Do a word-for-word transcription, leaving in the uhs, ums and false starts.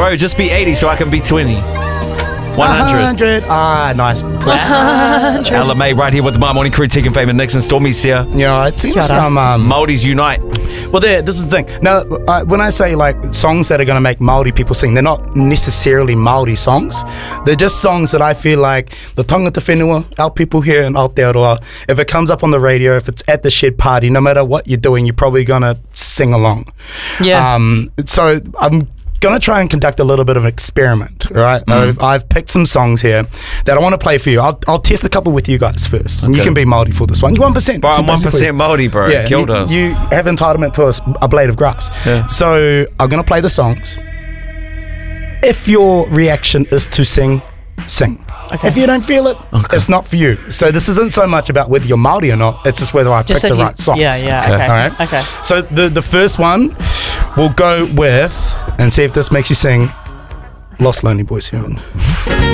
Bro, just be eighty so I can be twenty. one hundred. Ah, nice. Ella May right here with the My Morning Crew, taking fame and Nixon. Stormy's here. You know, it seems some... Um, Māoris unite. Well, there, this is the thing. Now, uh, when I say like songs that are going to make Māori people sing, they're not necessarily Māori songs. They're just songs that I feel like the tangata whenua, our people here in Aotearoa, if it comes up on the radio, if it's at the shed party, no matter what you're doing, you're probably going to sing along. Yeah. Um, so I'm going to try and conduct a little bit of an experiment, right? Mm. I've, I've picked some songs here that I want to play for you. I'll, I'll test a couple with you guys first. And you Okay. can be Māori for this one. You one percent. Bro, I'm one percent Māori, bro. Yeah, Kia you, ora. you have entitlement to a, s- a blade of grass. Yeah. So I'm going to play the songs. If your reaction is to sing, sing. Okay. If you don't feel it, it's not for you. So this isn't so much about whether you're Māori or not. It's just whether I Just picked if the you- right songs. Yeah, yeah, Okay. okay. All right. Okay. So the, the first one, we'll go with, and see if this makes you sing, Lost Lonely Boys Heaven.